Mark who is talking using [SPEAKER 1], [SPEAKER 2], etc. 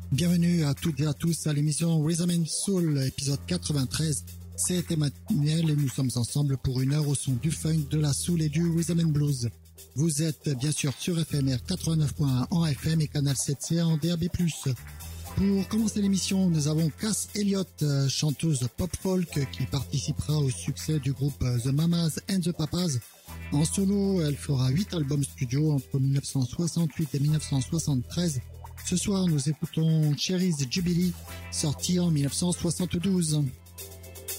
[SPEAKER 1] Bienvenue à toutes et à tous à l'émission Rhythm and Soul, épisode 93. C'est Emmanuel et nous sommes ensemble pour une heure au son du funk, de la soul et du rhythm and blues. Vous êtes bien sûr sur FMR 89.1 en FM et Canal 7C en DAB+. Pour commencer l'émission, nous avons Cass Elliott, chanteuse pop-folk qui participera au succès du groupe The Mamas and the Papas. En solo, elle fera 8 albums studio entre 1968 et 1973. Ce soir, nous écoutons Cherry's Jubilee, sorti en 1972.